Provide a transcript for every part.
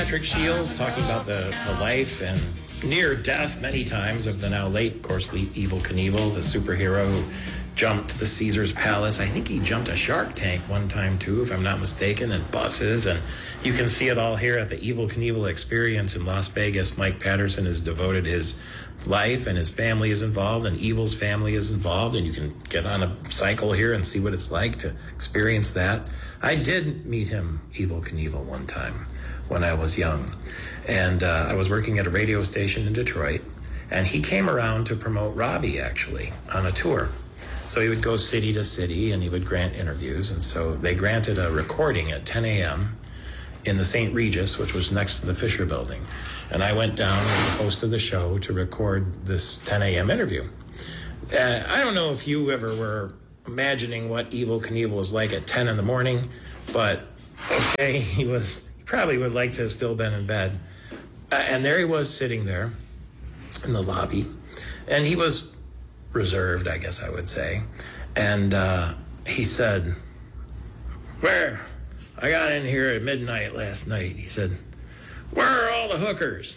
Patrick Shields talking about the life and near death many times of the now late, of course, Evel Knievel, the superhero who jumped the Caesar's Palace. I think he jumped a shark tank one time too, if I'm not mistaken, and buses. And you can see it all here at the Evel Knievel Experience in Las Vegas. Mike Patterson has devoted his life, and his family is involved, and Evel's family is involved, and you can get on a cycle here and see what it's like to experience that. I did meet him, Evel Knievel, one time when I was young, and I was working at a radio station in Detroit, and he came around to promote Robbie, actually, on a tour. So he would go city to city, and he would grant interviews, and so they granted a recording at 10 a.m. in the St. Regis, which was next to the Fisher Building. And I went down as the host of the show to record this 10 a.m. interview. I don't know if you ever were imagining what Evel Knievel was like at 10 in the morning, but okay, he probably would like to have still been in bed. And there he was sitting there in the lobby, and he was reserved, I guess I would say. And he said, "Where? I got in here at midnight last night." He said, "Where are all the hookers?"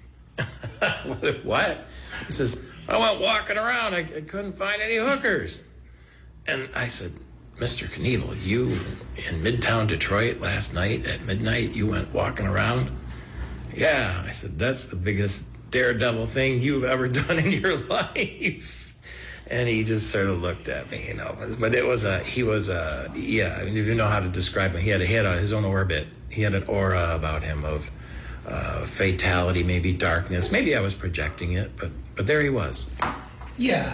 What? He says, "I went walking around. I couldn't find any hookers." And I said, "Mr. Knievel, you in Midtown Detroit last night at midnight, you went walking around?" "Yeah." I said, "That's the biggest daredevil thing you've ever done in your life." And he just sort of looked at me, you know. But I mean, you know how to describe him. He had his own orbit. He had an aura about him of fatality, maybe darkness. Maybe I was projecting it, but there he was. Yeah,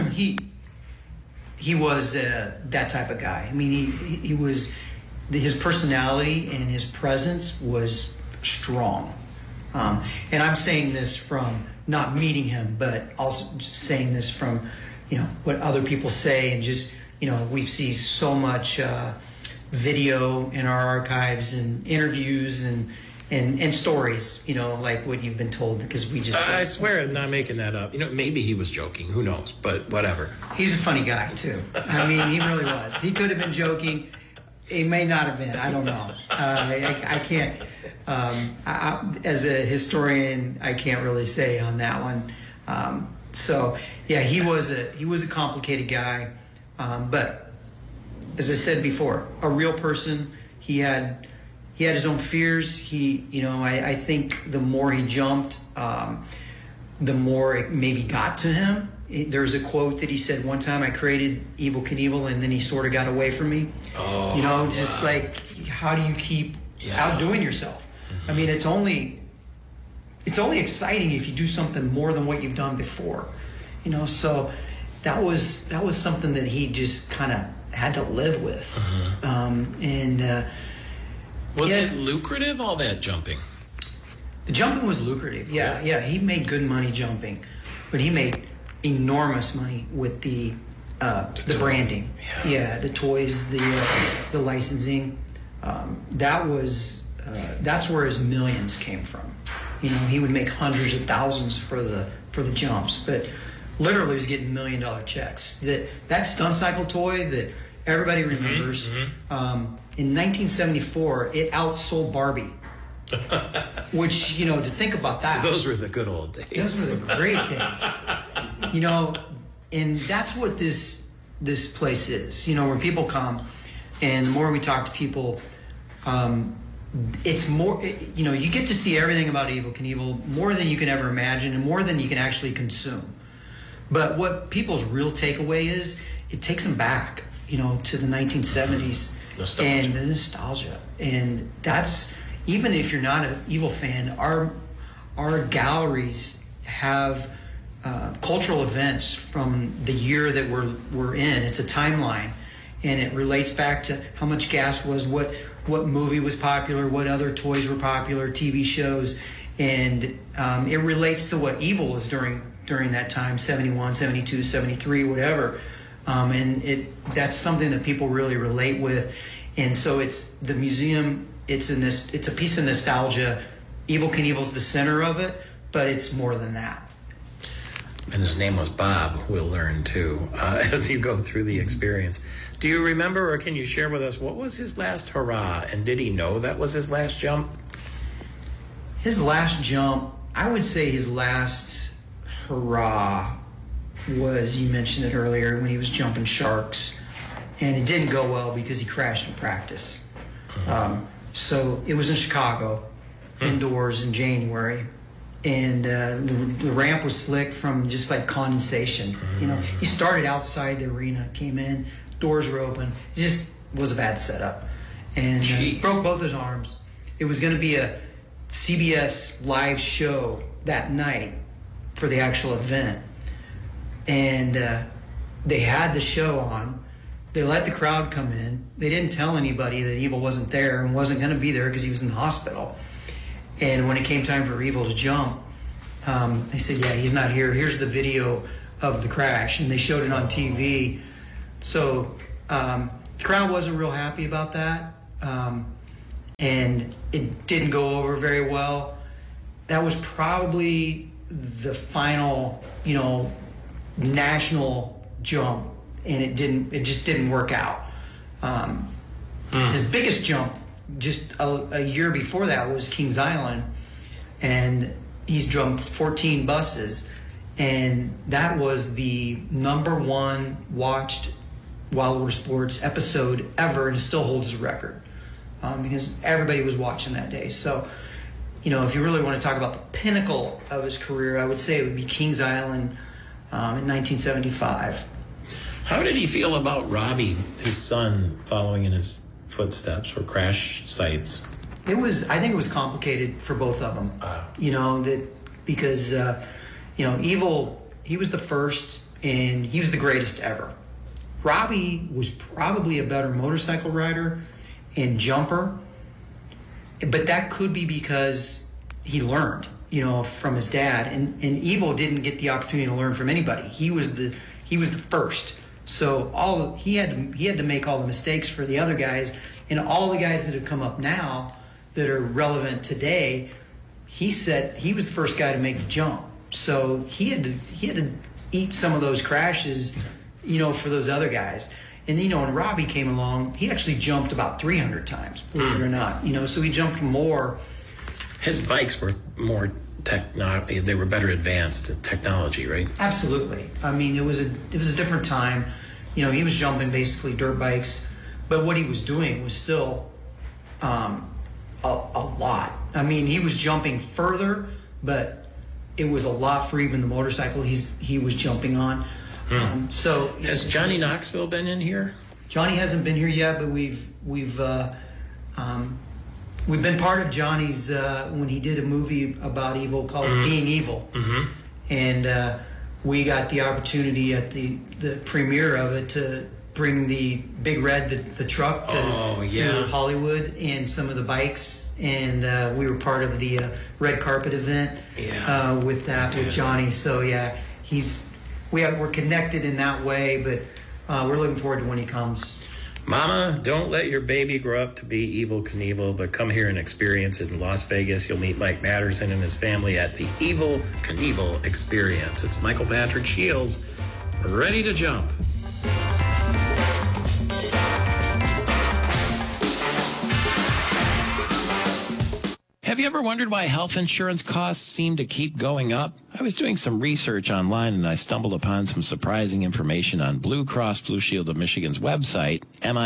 he was that type of guy. I mean, he was, his personality and his presence was strong. And I'm saying this from not meeting him, but also just saying this from, you know, what other people say, and just, you know, we see so much video in our archives and interviews and stories, you know, like what you've been told, because we just... I swear I'm not making that up. You know, maybe he was joking. Who knows? But whatever. He's a funny guy, too. I mean, he really was. He could have been joking. He may not have been. I don't know. I can't... as a historian, I can't really say on that one. So yeah, he was a complicated guy, but as I said before, a real person. He had his own fears. I think the more he jumped, the more it maybe got to him. There's a quote that he said one time: "I created Evel Knievel, and then he sort of got away from me." Oh, you know, just like, how do you keep outdoing yourself? I mean, it's only exciting if you do something more than what you've done before, you know. So that was something that he just kind of had to live with. Was it lucrative, all that jumping? The jumping was lucrative. Yeah. He made good money jumping, but he made enormous money with the branding. Yeah, the toys, the licensing. That's where his millions came from. You know, he would make hundreds of thousands for the jumps, but literally was getting $1 million checks. That stunt cycle toy that everybody remembers, in 1974, it outsold Barbie. Which, you know, to think about that. Those were the good old days. Those were the great days. You know, and that's what this place is. You know, where people come, and the more we talk to people, it's more, you know, you get to see everything about Evel Knievel, more than you can ever imagine, and more than you can actually consume. But what people's real takeaway is, it takes them back, you know, to the 1970s. Nostalgia. And the nostalgia. And that's, even if you're not an Evel fan, our galleries have cultural events from the year that we're in. It's a timeline, and it relates back to how much gas was, what movie was popular, what other toys were popular, TV shows, and it relates to what Evel was during that time, 71, 72, 73, whatever. And that's something that people really relate with. And so it's the museum, it's a piece of nostalgia. Evel Knievel's the center of it, but it's more than that. And his name was Bob, we'll learn too, as you go through the experience. Do you remember, or can you share with us, what was his last hurrah? And did he know that was his last jump? His last jump, I would say his last hurrah was, you mentioned it earlier, when he was jumping sharks. And it didn't go well because he crashed in practice. So it was in Chicago, indoors in January. And the ramp was slick from just like condensation. You know, he started outside the arena, came in, doors were open. It just was a bad setup. And broke both his arms. It was going to be a CBS live show that night for the actual event. And they had the show on. They let the crowd come in. They didn't tell anybody that Evil wasn't there and wasn't going to be there because he was in the hospital. And when it came time for Evil to jump, they said, yeah, he's not here. Here's the video of the crash. And they showed it on TV. So the crowd wasn't real happy about that. And it didn't go over very well. That was probably the final, national jump. And it just didn't work out. His biggest jump just a year before that was Kings Island, and he's jumped 14 buses, and that was the #1 watched Wildwater Sports episode ever, and it still holds the record because everybody was watching that day. So, if you really want to talk about the pinnacle of his career, I would say it would be Kings Island in 1975. How did he feel about Robbie, his son, following in his footsteps or crash sites? I think it was complicated for both of them. Because Evil, he was the first and he was the greatest ever. Robbie was probably a better motorcycle rider and jumper, but that could be because he learned, from his dad. And Evil didn't get the opportunity to learn from anybody. He was the first. So he had to make all the mistakes for the other guys, and all the guys that have come up now that are relevant today. He said he was the first guy to make the jump, so he had to eat some of those crashes, for those other guys. And when Robbie came along, he actually jumped about 300 times, believe it or not. So he jumped more. His bikes were more they were better advanced in technology, right? Absolutely. I mean, it was a different time. He was jumping basically dirt bikes, but what he was doing was still a lot. I mean, he was jumping further, but it was a lot for even the motorcycle he was jumping on. So has Johnny Knoxville been in here? Johnny hasn't been here yet, but we've been part of Johnny's when he did a movie about Evil called Being Evil. And we got the opportunity at the premiere of it to bring the Big Red, the truck, to Hollywood, and some of the bikes. And we were part of the red carpet event with Johnny. So yeah, we're connected in that way, but we're looking forward to when he comes. Mama, don't let your baby grow up to be Evel Knievel, but come here and experience it in Las Vegas. You'll meet Mike Matterson and his family at the Evel Knievel Experience. It's Michael Patrick Shields, ready to jump. Have you ever wondered why health insurance costs seem to keep going up? I was doing some research online and I stumbled upon some surprising information on Blue Cross Blue Shield of Michigan's website,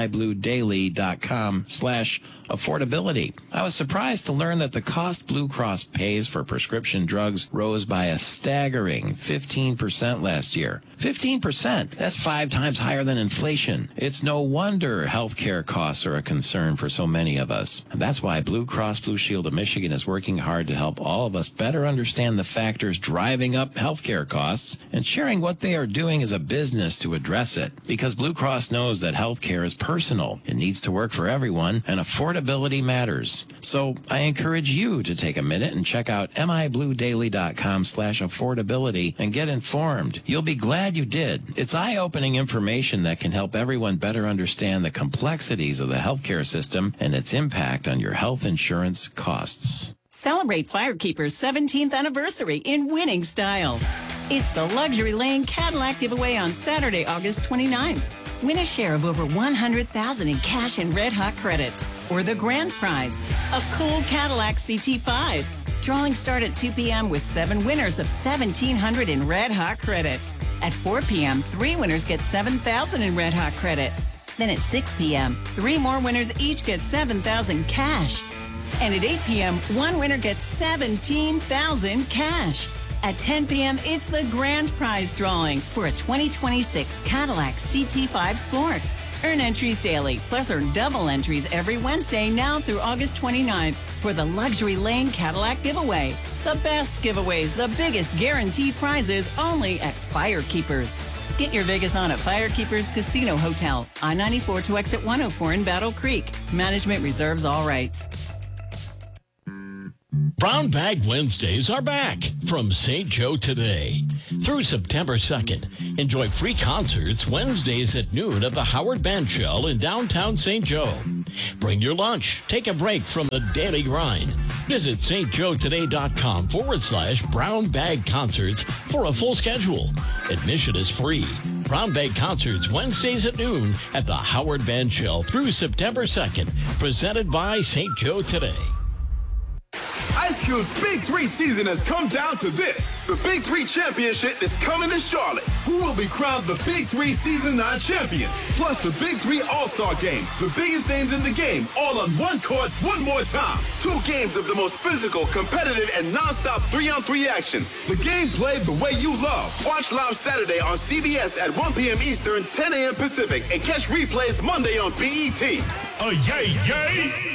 mibluedaily.com/affordability. I was surprised to learn that the cost Blue Cross pays for prescription drugs rose by a staggering 15% last year. 15%? That's 5 times higher than inflation. It's no wonder healthcare costs are a concern for so many of us. And that's why Blue Cross Blue Shield of Michigan is working hard to help all of us better understand the factors driving up healthcare costs and sharing what they are doing as a business to address it. Because Blue Cross knows that healthcare is personal. It needs to work for everyone, and affordability matters. So I encourage you to take a minute and check out mibluedaily.com/affordability and get informed. You'll be glad you did. It's eye-opening information that can help everyone better understand the complexities of the healthcare system and its impact on your health insurance costs. Celebrate Firekeeper's 17th anniversary in winning style. It's the Luxury Lane Cadillac giveaway on Saturday, August 29th. Win a share of over $100,000 in cash and red hot credits, or the grand prize, a cool Cadillac CT5. Drawings start at 2 p.m. with 7 winners of $1,700 in Red Hot credits. At 4 p.m., 3 winners get $7,000 in Red Hot credits. Then at 6 p.m., 3 more winners each get $7,000 cash. And at 8 p.m., 1 winner gets $17,000 cash. At 10 p.m., it's the grand prize drawing for a 2026 Cadillac CT5 Sport. Earn entries daily, plus earn double entries every Wednesday now through August 29th for the Luxury Lane Cadillac giveaway. The best giveaways, the biggest guaranteed prizes, only at Firekeepers. Get your Vegas on at Firekeepers Casino Hotel, I-94 to exit 104 in Battle Creek. Management reserves all rights. Brown Bag Wednesdays are back from St. Joe today. Through September 2nd, enjoy free concerts Wednesdays at noon at the Howard Band Shell in downtown St. Joe. Bring your lunch. Take a break from the daily grind. Visit stjoetoday.com/Brown Bag Concerts for a full schedule. Admission is free. Brown Bag Concerts Wednesdays at noon at the Howard Band Shell through September 2nd. Presented by St. Joe Today. Ice Cube's Big 3 season has come down to this. The Big 3 Championship is coming to Charlotte. Who will be crowned the Big 3 Season 9 champion? Plus the Big 3 All-Star Game. The biggest names in the game, all on one court, one more time. 2 games of the most physical, competitive, and non-stop 3-on-3 action. The game played the way you love. Watch live Saturday on CBS at 1 p.m. Eastern, 10 a.m. Pacific, and catch replays Monday on BET. Yay, yay!